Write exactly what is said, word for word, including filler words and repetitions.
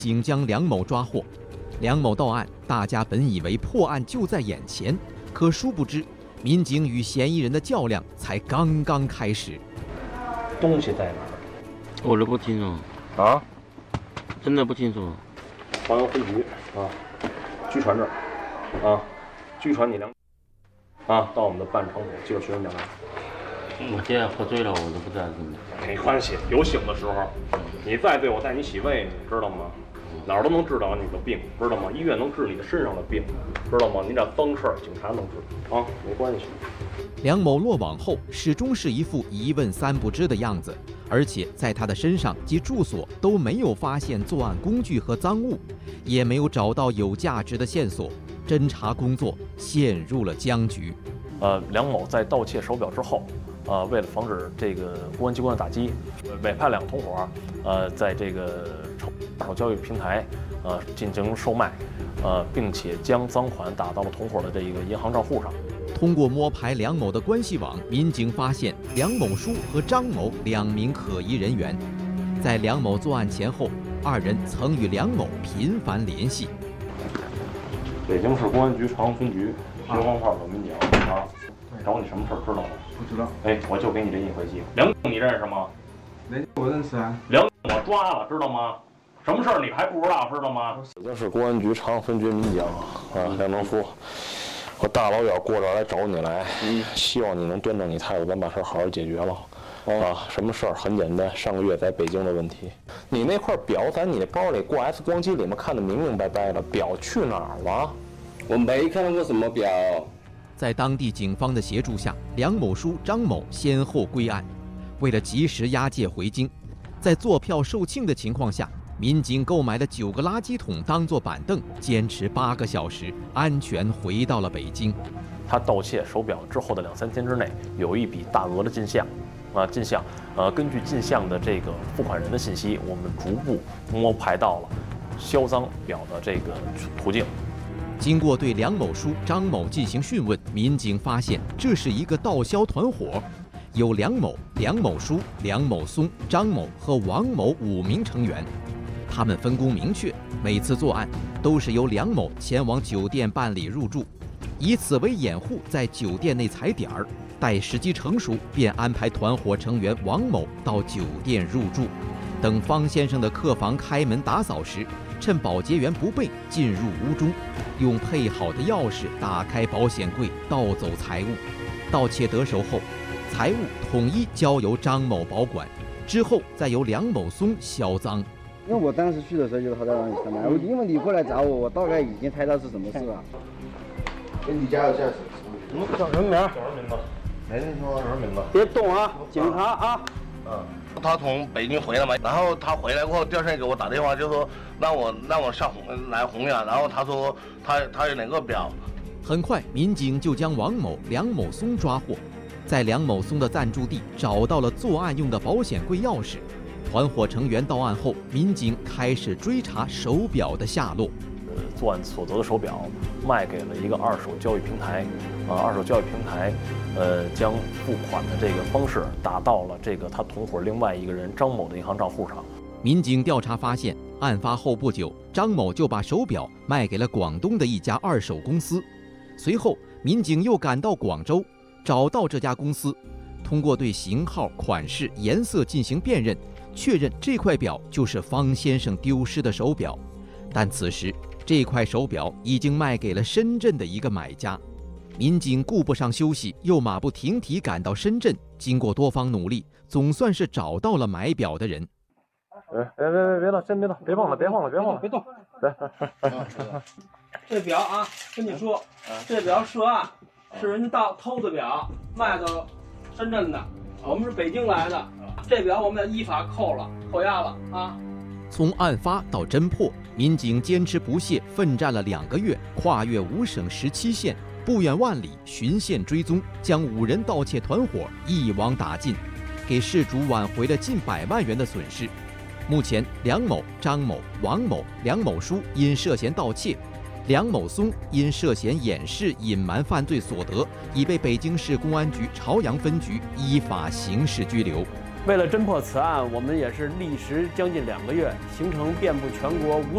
警将梁某抓获。梁某到案，大家本以为破案就在眼前，可殊不知，民警与嫌疑人的较量才刚刚开始。 东西在哪儿？ 我都不清楚啊， 真的不清楚。 黄油分局啊，拘传这儿啊，拘传你梁啊，到我们的办场所接受询问调查。 我现在喝醉了，我都不知道怎么。 没关系，有醒的时候，你再醉，我带你洗胃，知道吗？哪儿都能治疗你的病，知道吗？医院能治你的身上的病，知道吗？你这脏事儿，警察能治啊，没关系。 梁某落网后，始终是一副一问三不知的样子，而且在他的身上及住所都没有发现作案工具和赃物，也没有找到有价值的线索，侦查工作陷入了僵局。 呃，梁某在盗窃手表之后，呃，为了防止这个公安机关的打击，委派两个同伙，呃，在这个二手交易平台，呃，进行售卖，呃，并且将赃款打到了同伙的这个银行账户上。 通过摸排梁某的关系网，民警发现梁某书和张某两名可疑人员。在梁某作案前后，二人曾与梁某频繁联系。 北京市公安局朝阳分局徐黄炮的民警啊，找你什么事儿知道吗？ 不知道。 哎，我就给你这一回机。梁你认识吗？ 雷我认识啊。 梁我抓了，知道吗？什么事儿你还不知道，知道吗？北京市公安局朝阳分局民警啊，梁正书。我大老远过这儿来找你来，嗯，希望你能端正你态度，咱把事儿好好解决了。啊，什么事儿很简单，上个月在北京的问题，你那块表在你的包里，过 X 光机里面看得明明白白的，表去哪儿了？ 我没看到过什么表。 在当地警方的协助下，梁某书、张某先后归案。为了及时押解回京，在坐票售罄的情况下，民警购买了九个垃圾桶当作板凳，坚持八个小时，安全回到了北京。 他盗窃手表之后的两三天之内，有一笔大额的进项，啊，进项，呃，根据进项的这个付款人的信息，我们逐步摸排到了销赃表的这个途径。 经过对梁某书、张某进行讯问，民警发现这是一个盗销团伙，有梁某、梁某书、梁某松、张某和王某五名成员。他们分工明确，每次作案都是由梁某前往酒店办理入住，以此为掩护，在酒店内踩点儿，待时机成熟，便安排团伙成员王某到酒店入住。等方先生的客房开门打扫时，趁保洁员不备，进入屋中，用配好的钥匙打开保险柜，盗走财物。盗窃得手后，财物统一交由张某保管，之后再由梁某松销赃。 因为我当时去的时候就是他在那里上班，因为你过来找我，我大概已经猜到是什么事了。 给你家有驾驶， 嗯，叫什么名？叫什么名字？ 没听说叫什么名字？ 别动啊，警察啊！ 嗯，他从北京回来嘛，然后他回来过后，第二天给我打电话，就说让我让我上红来红远，然后他说他他有两个表。 很快，民警就将王某、梁某松抓获，在梁某松的暂住地找到了作案用的保险柜钥匙。团伙成员到案后，民警开始追查手表的下落。 呃，作案所得的手表卖给了一个二手交易平台，啊，二手交易平台，呃，将付款的这个方式打到了这个他同伙另外一个人张某的银行账户上。 民警调查发现，案发后不久，张某就把手表卖给了广东的一家二手公司。随后，民警又赶到广州，找到这家公司，通过对型号、款式、颜色进行辨认，确认这块表就是方先生丢失的手表。但此时，这块手表已经卖给了深圳的一个买家。民警顾不上休息，又马不停蹄赶到深圳。经过多方努力，总算是找到了买表的人。 哎，别别别别动，先别动，别晃了，别晃了，别晃了， 别动。 别。 这表啊，跟你说，这表涉案是人家盗偷的表，卖到深圳的，我们是北京来的，这表我们依法扣了，扣押了啊。 从案发到侦破，民警坚持不懈，奋战了两个月，跨越五省十七县，不远万里，循线追踪，将五人盗窃团伙一网打尽，给事主挽回了近百万元的损失。目前，梁某、张某、王某、梁某书因涉嫌盗窃，梁某松因涉嫌掩饰、隐瞒犯罪所得，已被北京市公安局朝阳分局依法刑事拘留。 为了侦破此案，我们也是历时将近两个月，行程遍布全国五